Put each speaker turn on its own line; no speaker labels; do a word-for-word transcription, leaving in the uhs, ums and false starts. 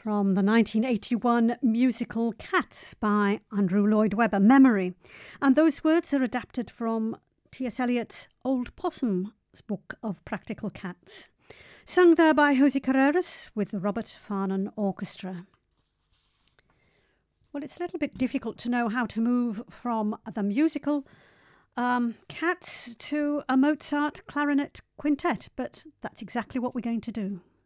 from the nineteen eighty-one musical Cats by Andrew Lloyd Webber, Memory. And those words are adapted from T S Eliot's Old Possum's book of practical cats. Sung there by Jose Carreras with the Robert Farnon Orchestra. Well, it's a little bit difficult to know how to move from the musical um, Cats to a Mozart clarinet quintet, but that's exactly what we're going to do.